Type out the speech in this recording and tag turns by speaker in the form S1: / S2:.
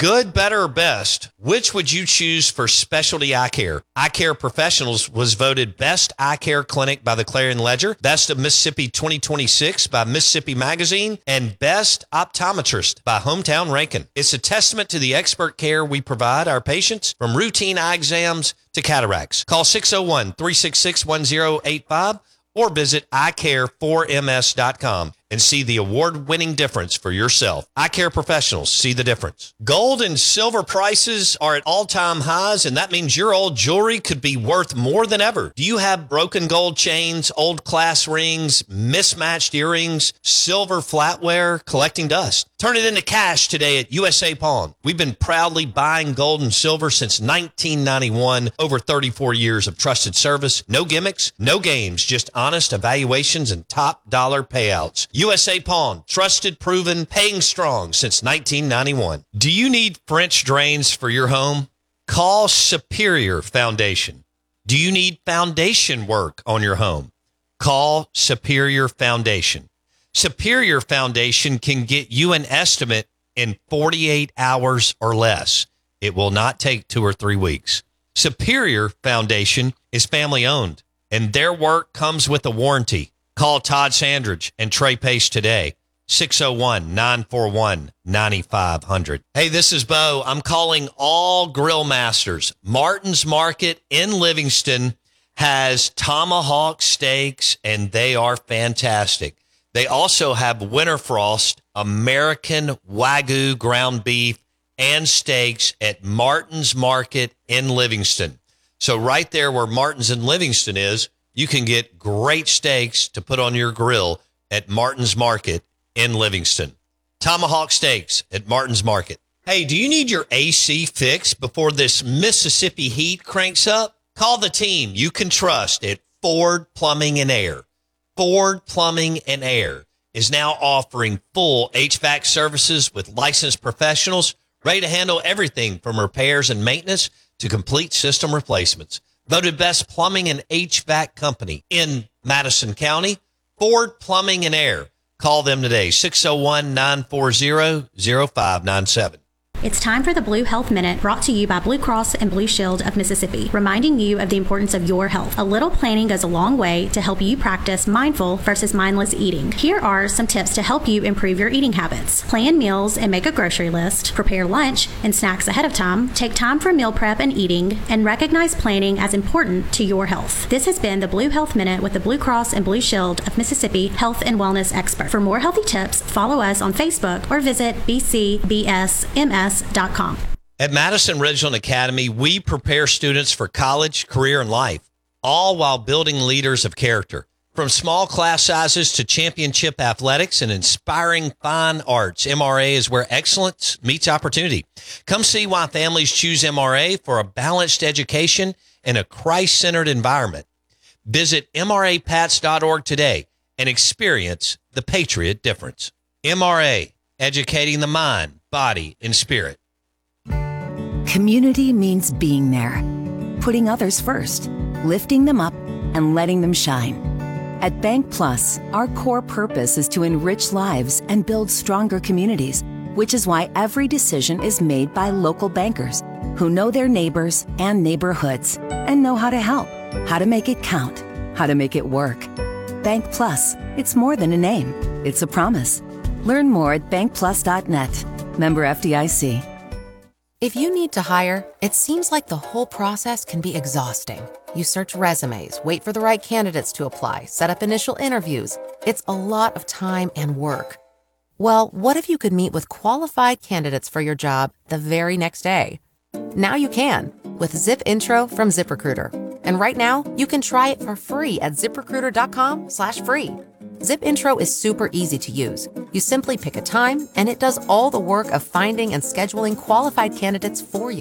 S1: Good, better, or best? Which would you choose for specialty eye care? Eye Care Professionals was voted Best Eye Care Clinic by the Clarion Ledger, Best of Mississippi 2026 by Mississippi Magazine, and Best Optometrist by Hometown Rankin. It's a testament to the expert care we provide our patients, from routine eye exams to cataracts. Call 601-366-1085 or visit eyecare4ms.com and see the award-winning difference for yourself. Eye Care Professionals, see the difference. Gold and silver prices are at all-time highs, and that means your old jewelry could be worth more than ever. Do you have broken gold chains, old class rings, mismatched earrings, silver flatware, collecting dust? Turn it into cash today at USA Pawn. We've been proudly buying gold and silver since 1991, over 34 years of trusted service. No gimmicks, no games, just honest evaluations and top dollar payouts. USA Pawn, trusted, proven, paying strong since 1991. Do you need French drains for your home? Call Superior Foundation. Do you need foundation work on your home? Call Superior Foundation. Superior Foundation can get you an estimate in 48 hours or less. It will not take 2 or 3 weeks. Superior Foundation is family owned, and their work comes with a warranty. Call Todd Sandridge and Trey Pace today, 601-941-9500. Hey, this is Bo. I'm calling all grill masters. Martin's Market in Livingston has tomahawk steaks, and they are fantastic. They also have Winterfrost American Wagyu ground beef and steaks at Martin's Market in Livingston. So right there where Martin's in Livingston is, you can get great steaks to put on your grill at Martin's Market in Livingston. Tomahawk steaks at Martin's Market. Hey, do you need your AC fixed before this Mississippi heat cranks up? Call the team you can trust at Ford Plumbing and Air. Ford Plumbing and Air is now offering full HVAC services with licensed professionals ready to handle everything from repairs and maintenance to complete system replacements. Voted best plumbing and HVAC company in Madison County, Ford Plumbing and Air. Call them today, 601-940-0597.
S2: It's time for the Blue Health Minute, brought to you by Blue Cross and Blue Shield of Mississippi, reminding you of the importance of your health. A little planning goes a long way to help you practice mindful versus mindless eating. Here are some tips to help you improve your eating habits. Plan meals and make a grocery list. Prepare lunch and snacks ahead of time. Take time for meal prep and eating, and recognize planning as important to your health. This has been the Blue Health Minute with the Blue Cross and Blue Shield of Mississippi health and wellness expert. For more healthy tips, follow us on Facebook or visit bcbsms.com.
S1: At Madison Ridgeland Academy, we prepare students for college, career, and life, all while building leaders of character. From small class sizes to championship athletics and inspiring fine arts, MRA is where excellence meets opportunity. Come see why families choose MRA for a balanced education and a Christ-centered environment. Visit mrapats.org today and experience the Patriot difference. MRA, educating the mind, body, and spirit.
S3: Community means being there, putting others first, lifting them up, and letting them shine. At Bank Plus, our core purpose is to enrich lives and build stronger communities, which is why every decision is made by local bankers who know their neighbors and neighborhoods and know how to help, how to make it count, how to make it work. Bank Plus, it's more than a name, it's a promise. Learn more at bankplus.net. Member FDIC.
S4: If you need to hire, it seems like the whole process can be exhausting. You search resumes, wait for the right candidates to apply, set up initial interviews. It's a lot of time and work. Well, what if you could meet with qualified candidates for your job the very next day? Now you can with Zip Intro from ZipRecruiter. And right now, you can try it for free at ziprecruiter.com/free. Zip Intro is super easy to use. You simply pick a time, and it does all the work of finding and scheduling qualified candidates for you.